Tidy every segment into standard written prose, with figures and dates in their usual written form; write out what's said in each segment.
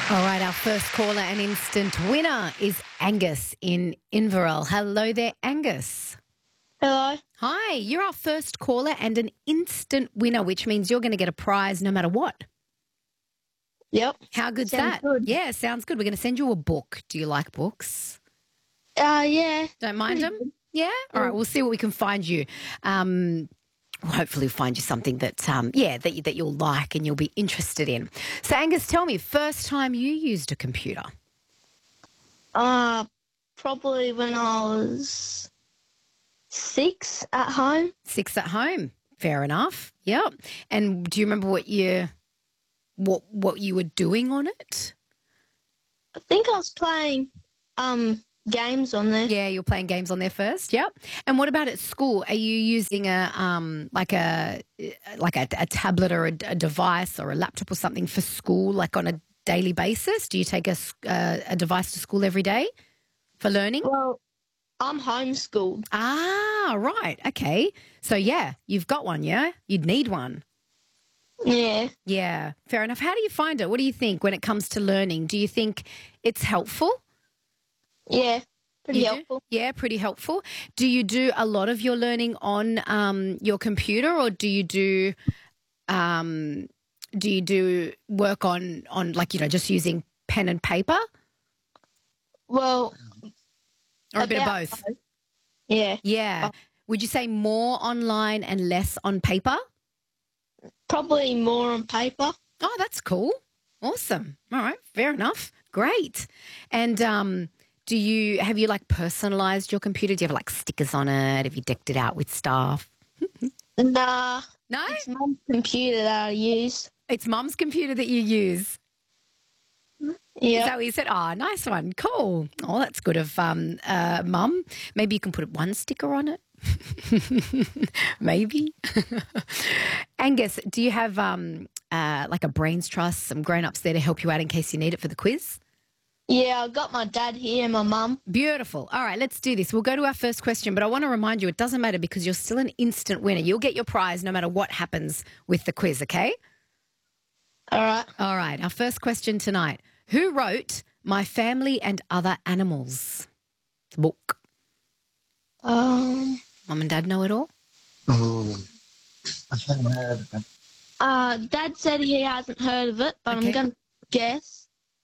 All right, our first caller and instant winner is Angus in Inverell. Hello there, Angus. Hello. Hi, you're our first caller and an instant winner, which means you're going to get a prize no matter what. Yep. How good's Sounds that? good. Yeah, sounds good. We're going to send you a book. Do you like books? Yeah. Don't mind Pretty them? good. Yeah? All right, we'll see what we can find you. Hopefully we'll find you something that, that you'll like and you'll be interested in. So, Angus, tell me, first time you used a computer? Probably when I was 6 at home. 6 at home. Fair enough. Yep. And do you remember what you were doing on it? I think I was playing games on there. Yeah, you're playing games on there first. Yep. And what about at school? Are you using a tablet or a device or a laptop or something for school, like on a daily basis? Do you take a device to school every day for learning? Well, I'm homeschooled. Ah, right. Okay. So yeah, you've got one. Yeah, you'd need one. Yeah. Yeah, fair enough. How do you find it? What do you think when it comes to learning? Do you think it's helpful? Yeah. Pretty You do? helpful. Yeah, pretty helpful. Do you do a lot of your learning on your computer, or do you do work on just using pen and paper, Well, or a bit of about both? both. Yeah. Yeah. Would you say more online and less on paper? Probably more on paper. Oh, that's cool. Awesome. All right. Fair enough. Great. And have you like personalized your computer? Do you have like stickers on it? Have you decked it out with stuff? Nah. No? It's mum's computer that I use. It's mum's computer that you use. Is Yeah. that what you said? Oh, nice one. Cool. Oh, that's good of mum. Maybe you can put one sticker on it. Maybe. Angus, do you have like a brains trust, some grown-ups there to help you out in case you need it for the quiz? Yeah, I got my dad here and my mum. Beautiful. All right, let's do this. We'll go to our first question, but I want to remind you it doesn't matter because you're still an instant winner. You'll get your prize no matter what happens with the quiz, okay? All right. All right, our first question tonight. Who wrote My Family and Other Animals? It's a book. Mum and Dad know it all? Oh, I haven't heard of it. Dad said he hasn't heard of it, but Okay. I'm going to guess.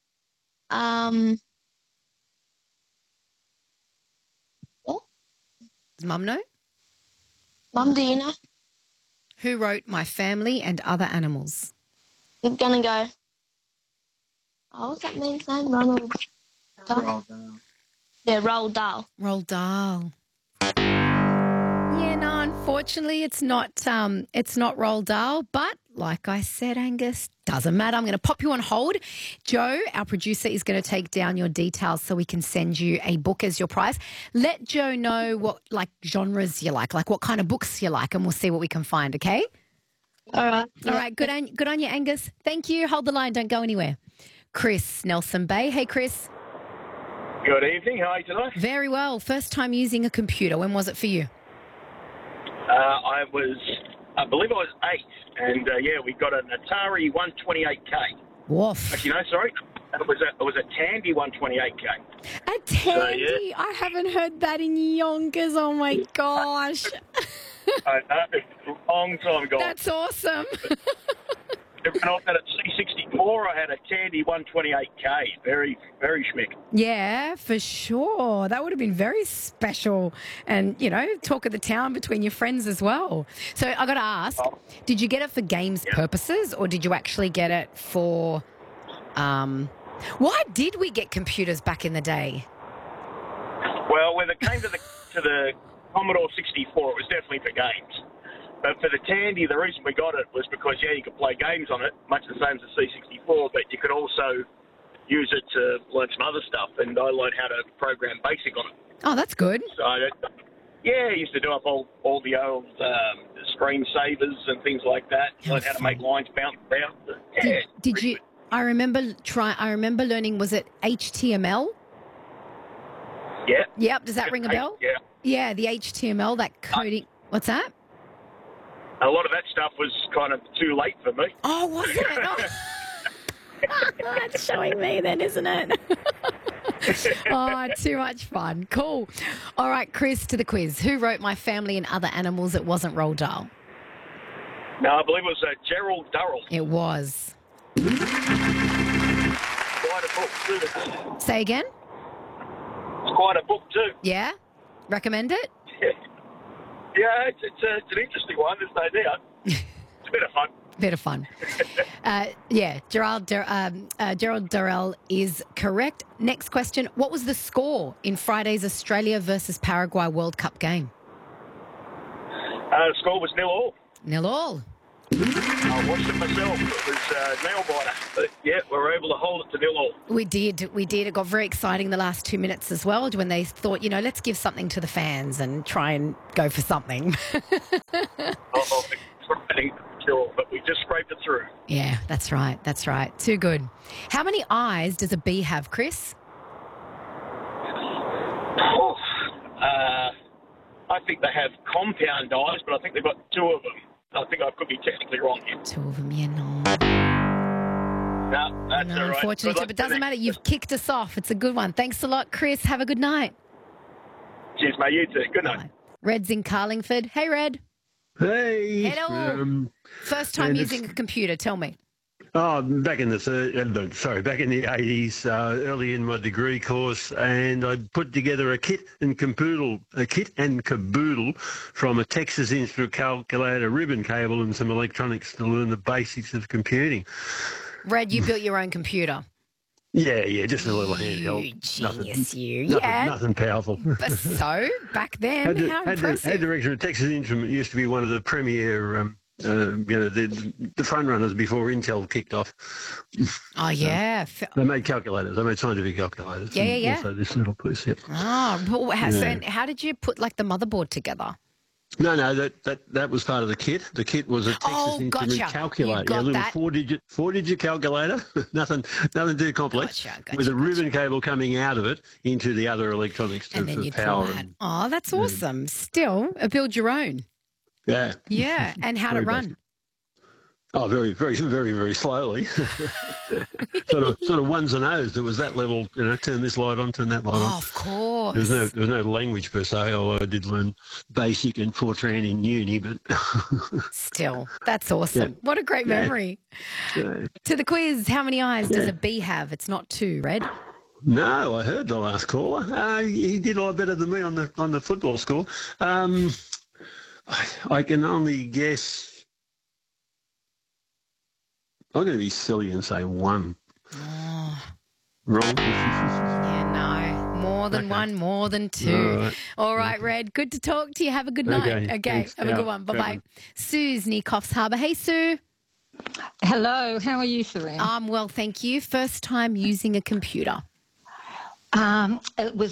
What? Does Mum know? Mum, do you know? Who wrote My Family and Other Animals? I'm going to go. Oh, what's that man's name? Ronald Dahl? Roald Dahl. Yeah, Roald Dahl. Roald Dahl. Yeah, no, unfortunately it's not Roald Dahl, but like I said, Angus, doesn't matter. I'm going to pop you on hold. Joe, our producer, is going to take down your details so we can send you a book as your prize. Let Joe know what like genres you like what kind of books you like, and we'll see what we can find, okay? All right. All right, good on you, Angus. Thank you. Hold the line, don't go anywhere. Chris, Nelson Bay. Hey, Chris. Good evening. How are you tonight? Very well. First time using a computer. When was it for you? I believe I was 8, and we got an Atari 128K. Woof. Actually, no, sorry, it was a Tandy 128K. A Tandy. yeah. I haven't heard that in yonkers. Oh, my gosh. I know, a long time ago. That's awesome. When I had a C64, I had a Tandy 128K. Very, very schmick. Yeah, for sure. That would have been very special and, talk of the town between your friends as well. So I got to ask, did you get it for games purposes or did you actually get it for... why did we get computers back in the day? Well, when it came to the Commodore 64, it was definitely for games. But for the Tandy, the reason we got it was because, you could play games on it, much the same as the C64, but you could also use it to learn some other stuff, and I learned how to program BASIC on it. Oh, that's good. So, I used to do up all the old screensavers and things like that, learn how to make lines bounce around. Yeah, Did you... I remember learning, was it HTML? Yeah. Yep. Does that ring a bell? Yeah. Yeah, the HTML, that coding. What's that? A lot of that stuff was kind of too late for me. Oh, was it? Oh. Oh, it's showing me then, isn't it? Oh, too much fun. Cool. All right, Chris, to the quiz. Who wrote My Family and Other Animals? It wasn't Roald Dahl. No, I believe it was Gerald Durrell. It was. Quite a book, too. Say again? It's quite a book, too. Yeah? Recommend it? Yeah, it's an interesting one, there's no doubt. It's a bit of fun. Bit of fun. Yeah, Gerald Durrell is correct. Next question. What was the score in Friday's Australia versus Paraguay World Cup game? The score was 0-0. 0-0. I watched it myself. It was nail-biter. But, yeah, we were able to hold it to 0-0. We did. It got very exciting the last 2 minutes as well when they thought, let's give something to the fans and try and go for something. But we just scraped it through. Yeah, that's right. That's right. Too good. How many eyes does a bee have, Chris? I think they have compound eyes, but I think they've got 2 of them. I think I could be technically wrong here. 2 of them, yeah, no. No, that's all right. Unfortunately, but it doesn't matter. You've kicked us off. It's a good one. Thanks a lot, Chris. Have a good night. Cheers, mate. You too. Good night. Bye. Red's in Carlingford. Hey, Red. Hey. Hello. First time using a computer. Tell me. Back in the 80s, early in my degree course, and I put together a kit and caboodle from a Texas Instrument calculator, ribbon cable, and some electronics to learn the basics of computing. Red, you built your own computer. Yeah, just a little handheld. Genius, Nothing powerful. So, back then, how impressive. Head director of Texas Instrument used to be one of the premier, the front runners before Intel kicked off. Oh, yeah. They made calculators. They made scientific calculators. Yeah. Also this little piece, yeah. So how did you put, the motherboard together? No, that was part of the kit. The kit was a Texas Instrument calculator, a little four-digit calculator, nothing too complex, with a ribbon cable coming out of it into the other electronics and then you power. That's awesome. Still, build your own. Yeah. Yeah, and how to run. Oh, very, very, very, very slowly. sort of ones and O's. There was that level, turn this light on, turn that light on. Of course. There was no language per se, although I did learn BASIC and Fortran in uni, but... Still, that's awesome. Yeah. What a great memory. Yeah. To the quiz, how many eyes does a bee have? It's not 2, Red. No, I heard the last caller. He did a lot better than me on the football score. I can only guess... I'm going to be silly and say 1. Oh. Wrong. Yeah, no. More than 1, more than 2. All right, Red. Good to talk to you. Have a good night. Okay. Have a good one. Bye-bye. Sue's near Coffs Harbour. Hey, Sue. Hello. How are you, Serene? Well, thank you. First time using a computer. It was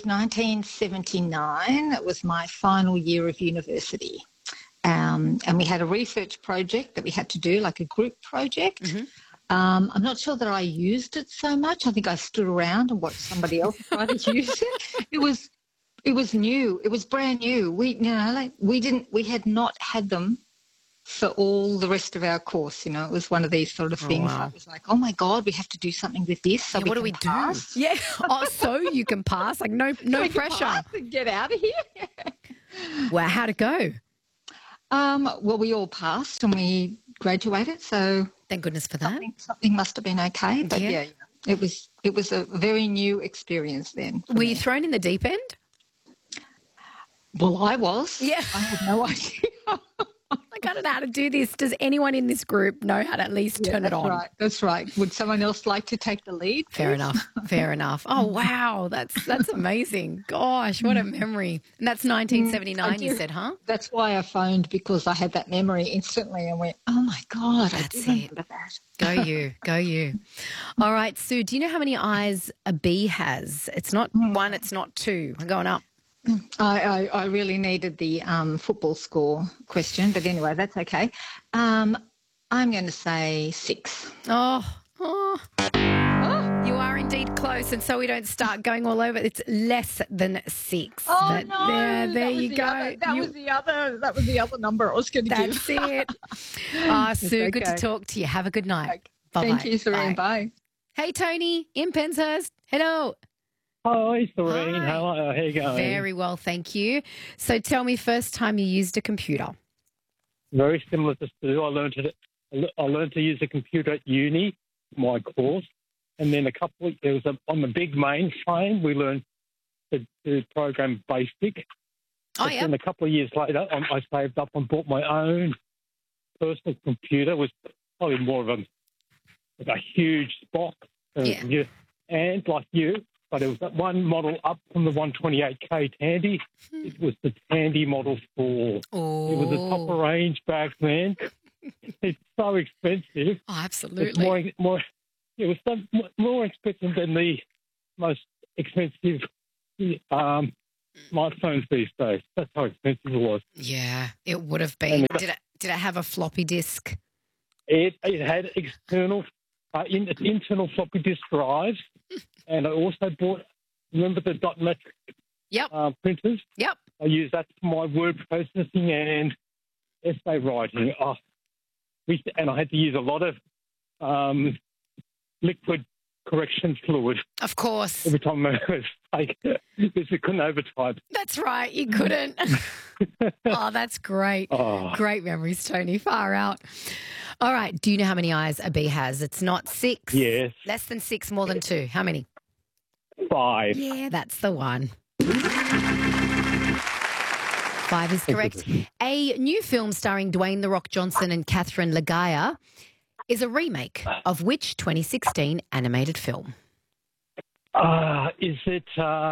1979. It was my final year of university. And we had a research project that we had to do, like a group project. Mm-hmm. I'm not sure that I used it so much. I think I stood around and watched somebody else try to use it. It was new. It was brand new. We had not had them for all the rest of our course. It was one of these sort of things. Wow. I was like, oh my God, we have to do something with this. So what do we pass. do? Yeah. So you can pass. No so pressure. Pass and get out of here. Well, how'd it go? Well, we all passed and we graduated, so thank goodness for that. Something must have been okay, but yeah, it was a very new experience then. Were you thrown in the deep end? Well, I was. Yeah, I had no idea. I don't know how to do this. Does anyone in this group know how to at least turn it on? That's right. Would someone else like to take the lead? Fair enough. Oh, wow. That's amazing. Gosh, what a memory. And that's 1979, you said, huh? That's why I phoned, because I had that memory instantly and went, oh, my God, I do remember that. Go you. All right, Sue, do you know how many eyes a bee has? It's not 1, it's not 2. I'm going up. I really needed the football score question, but anyway, that's okay. I'm going to say 6. Oh, you are indeed close, and so we don't start going all over. It's less than 6. Oh, but no. There you go. That was the other number I was going to give. That's it. Sue, okay. Good to talk to you. Have a good night. Okay. Bye-bye. Thank you, Serene. Bye. Hey, Tony, in Penshurst. Hello. Hi, Serene. Hi. How are you going? Very well, thank you. So tell me, first time you used a computer. Very similar to Stu. I learned to use a computer at uni, my course, and then on the big mainframe, we learned to program BASIC. Oh, yeah. Then a couple of years later, I saved up and bought my own personal computer. It was probably more of a huge box. And like you, but it was that one model up from the 128K Tandy. It was the Tandy Model 4. Oh. It was the top of range back then. It's so expensive. Oh, absolutely. It's it was so more expensive than the most expensive smartphones these days. That's how expensive it was. Yeah, it would have been. Did it have a floppy disk? It had internal floppy disk drives, and I also bought. Remember the .NET printers? Yep. I used that for my word processing and essay writing. And I had to use a lot of liquid correction fluid. Of course. Every time I was because we couldn't overtype. That's right, you couldn't. Oh, that's great. Oh. Great memories, Tony. Far out. All right, do you know how many eyes a bee has? It's not 6. Yes. Less than 6, more than 2. How many? 5. Yeah, that's the one. 5 is correct. A new film starring Dwayne "The Rock" Johnson and Catherine Legaya is a remake of which 2016 animated film? Is it?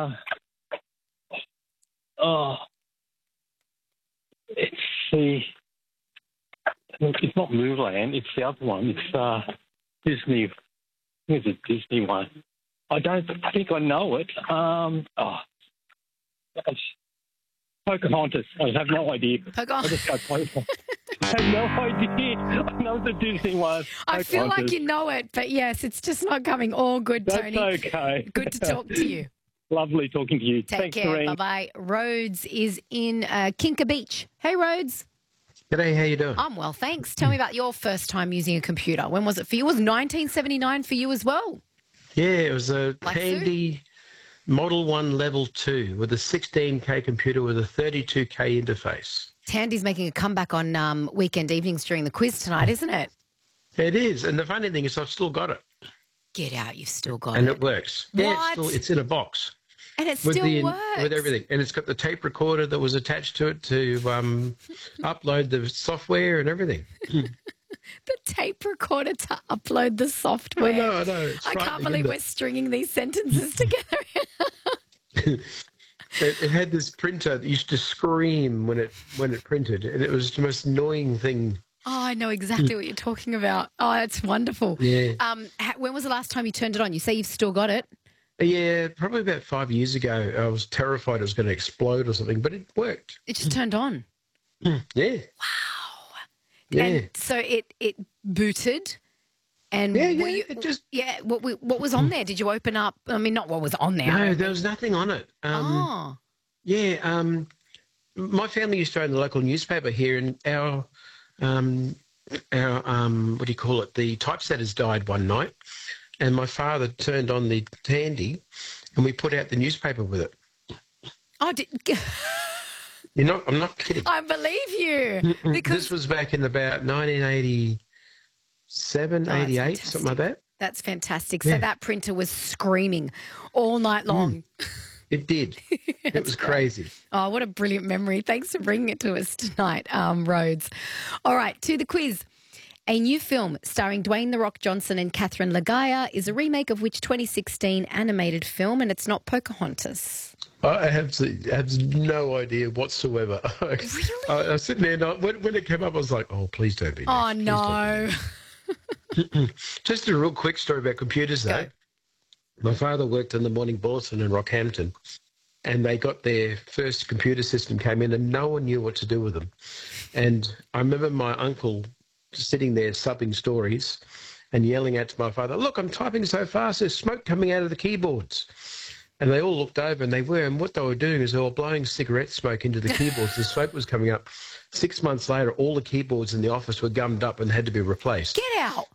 It's not Mulan. It's the other one. It's Disney. It's a Disney one. I think I know it. Pocahontas. I have no idea. Pocahontas. I just go Pocahontas. I have no idea. I know the Disney one. I feel like you know it, but yes, it's just not coming. All good, Tony. That's okay. Good to talk to you. Lovely talking to you. Take Thanks, care. Bye-bye. Rhodes is in Kinka Beach. Hey, Rhodes. G'day, how you doing? I'm well, thanks. Tell me about your first time using a computer. When was it for you? It was 1979 for you as well. Yeah, it was a Tandy Model 1 Level 2 with a 16K computer with a 32K interface. Tandy's making a comeback on weekend evenings during the quiz tonight, isn't it? It is. And the funny thing is I've still got it. Get out, you've still got it. And it works. What? Yeah, it's in a box. And it still works. With everything. And it's got the tape recorder that was attached to it to upload the software and everything. The tape recorder to upload the software. I know. I can't believe we're stringing these sentences together. It had this printer that used to scream when it printed, and it was the most annoying thing. Oh, I know exactly what you're talking about. Oh, it's wonderful. Yeah. When was the last time you turned it on? You say you've still got it? Yeah, probably about 5 years ago. I was terrified it was going to explode or something, but it worked. It just turned on. Yeah. Wow. Yeah. And so it booted. And what was on there? Did you open up? I mean, not what was on there. No, there was nothing on it. Yeah. My family used to own the local newspaper here, and our what do you call it? The typesetters died one night, and my father turned on the Tandy, and we put out the newspaper with it. Oh, I'm not kidding. I believe you. Because this was back in about 1987, 88, something like that. That's fantastic. So that printer was screaming all night long. It did. It was crazy. Oh, what a brilliant memory. Thanks for bringing it to us tonight, Rhodes. All right, to the quiz. A new film starring Dwayne "The Rock" Johnson and Catherine Legaya is a remake of which 2016 animated film, and it's not Pocahontas? I have no idea whatsoever. Really? I was sitting there, and when it came up, I was like, oh, please don't be. Oh, no. Just a real quick story about computers, though. My father worked in the Morning Bulletin in Rockhampton, and they got their first computer system came in, and no one knew what to do with them. And I remember my uncle sitting there subbing stories and yelling out to my father, look, I'm typing so fast, there's smoke coming out of the keyboards. And they all looked over, and what they were doing is they were blowing cigarette smoke into the keyboards. The smoke was coming up. 6 months later, all the keyboards in the office were gummed up and had to be replaced. Get out.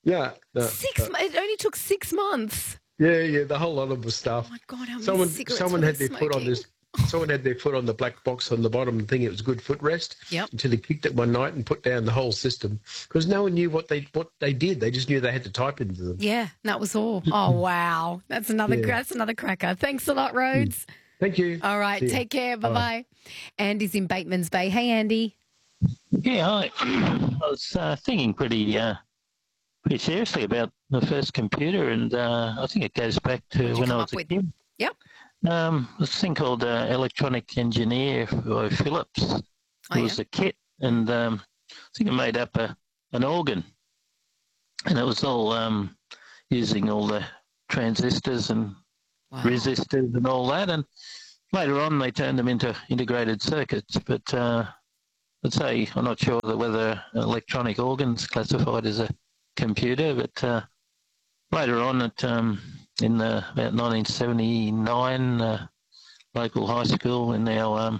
Yeah. It only took 6 months. Yeah, the whole lot of the stuff. Oh my God, how many cigarettes Someone were had they their foot on smoking? Someone had their foot on the black box on the bottom and thinking it was good footrest. Yep. Until he kicked it one night and put down the whole system because no one knew what they did. They just knew they had to type into them. Yeah, that was all. Oh wow, that's another cracker. Thanks a lot, Rhodes. Thank you. All right, take care. Bye. Andy's in Bateman's Bay. Hey, Andy. Yeah, I was thinking pretty seriously about the first computer, and I think it goes back to when I was a kid. Yep. This thing called Electronic Engineer by Philips. It was a kit, and I think it made up an organ, and it was all using all the transistors and resistors and all that. And later on, they turned them into integrated circuits. But I'd say I'm not sure whether electronic organ's classified as a computer, but later on in about 1979, local high school in our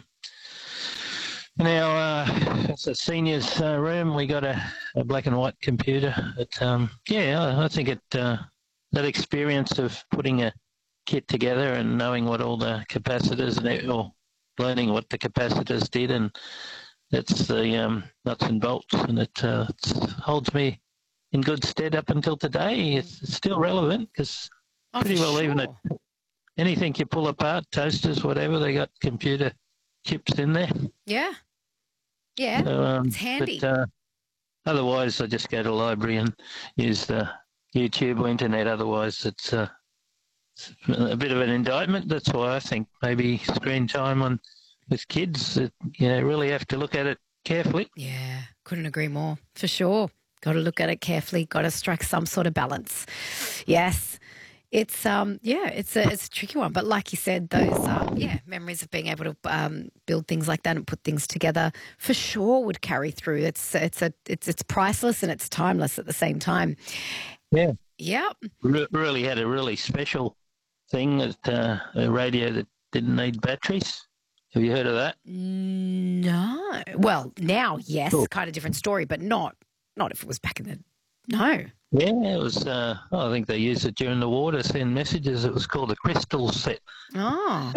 seniors' room, we got a black and white computer. But I think that experience of putting a kit together and knowing what all the capacitors or learning what the capacitors did, and that's the nuts and bolts, and it holds me in good stead up until today. It's still relevant because pretty well even anything you pull apart, toasters, whatever, they got computer chips in there. Yeah. Yeah, so, it's handy. But, otherwise, I just go to the library and use the YouTube or internet. Otherwise, it's a bit of an indictment. That's why I think maybe screen time with kids, really have to look at it carefully. Yeah, couldn't agree more, for sure. Got to look at it carefully, got to strike some sort of balance. Yes. It's it's a tricky one, but like you said, those memories of being able to build things like that and put things together for sure would carry through. It's priceless and it's timeless at the same time. Yeah. Yep. Really had a really special thing that a radio that didn't need batteries. Have you heard of that? No. Well, now yes, kind of different story, but not if it was back in the no. Yeah, it was. I think they used it during the war to send messages. It was called a crystal set. Oh,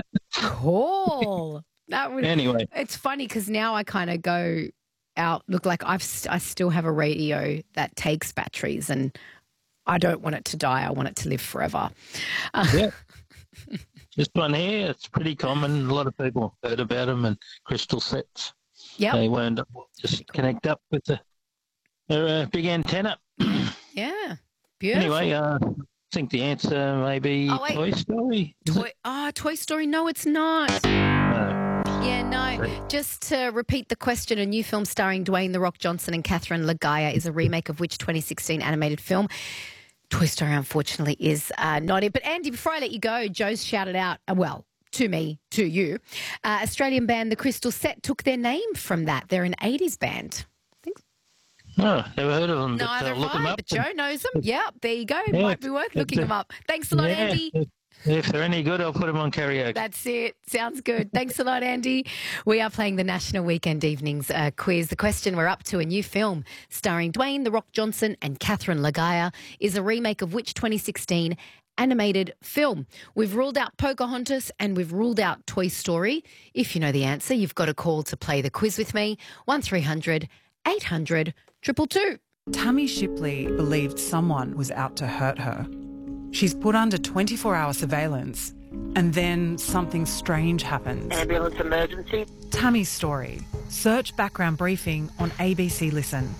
cool. Anyway, it's funny because now I kind of go out. Look, like I still have a radio that takes batteries, and I don't want it to die. I want it to live forever. Yeah. Just one here. It's pretty common. A lot of people have heard about them and crystal sets. Yeah. They wound up connect up with the big antenna. Yeah. Beautiful. Anyway, I think the answer may be Toy Story. Toy Story. No, it's not. No. Yeah, no. Just to repeat the question, a new film starring Dwayne "The Rock" Johnson and Catherine Lagaya is a remake of which 2016 animated film? Toy Story, unfortunately, is not it. But Andy, before I let you go, Joe's shouted out, to me, to you, Australian band The Crystal Set took their name from that. They're an 80s band. No, never heard of them. Neither have I, but Joe knows them. Yeah, there you go. Yeah, might be worth looking them up. Thanks a lot, Andy. If they're any good, I'll put them on karaoke. That's it. Sounds good. Thanks a lot, Andy. We are playing the National Weekend Evenings quiz. The question we're up to, a new film starring Dwayne "The Rock" Johnson and Catherine Lagaya, is a remake of which 2016 animated film? We've ruled out Pocahontas and we've ruled out Toy Story. If you know the answer, you've got a call to play the quiz with me, 1300 800 222. Tammy Shipley believed someone was out to hurt her. She's put under 24-hour surveillance, and then something strange happens. Ambulance emergency. Tammy's story. Search background briefing on ABC Listen.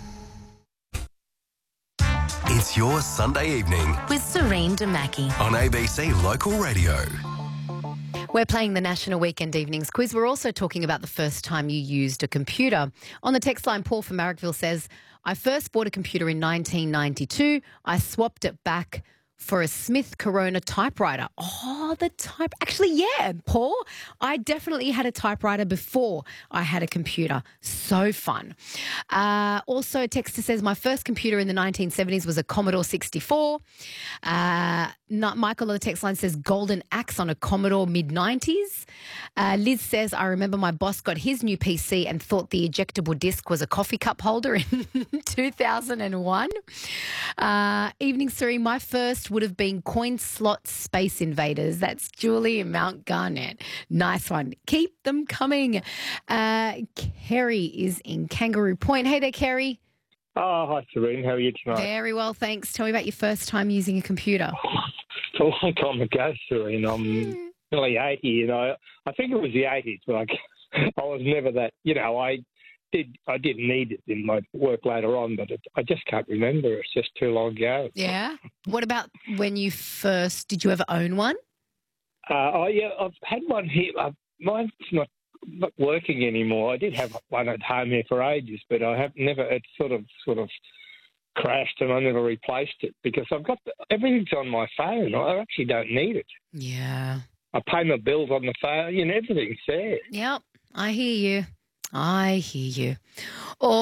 It's your Sunday evening with Serene Damaki on ABC Local Radio. We're playing the National Weekend Evenings quiz. We're also talking about the first time you used a computer. On the text line, Paul from Marrickville says, I first bought a computer in 1992. I swapped it back for a Smith Corona typewriter. Oh, the type. Actually, yeah, Paul, I definitely had a typewriter before I had a computer. So fun. Also, Texter says, my first computer in the 1970s was a Commodore 64. Michael on the text line says, Golden Axe on a Commodore mid-90s. Liz says, I remember my boss got his new PC and thought the ejectable disc was a coffee cup holder in 2001. Evening Siri, my first would have been Coin Slot Space Invaders. That's Julie in Mount Garnet. Nice one. Keep them coming. Kerry is in Kangaroo Point. Hey there, Kerry. Oh, hi, Serene. How are you tonight? Very well, thanks. Tell me about your first time using a computer. It's a long time ago, Serene. I'm nearly 80, you know. I think it was the 80s, but I was never that, you know, I didn't need it in my work later on, but I just can't remember. It's just too long ago. Yeah? What about when you first, did you ever own one? Yeah, I've had one here. Mine's not working anymore. I did have one at home here for ages, but I have never, it sort of crashed and I never replaced it because I've got, everything's on my phone. I actually don't need it. Yeah. I pay my bills on the phone, you know, everything's there. Yep, I hear you.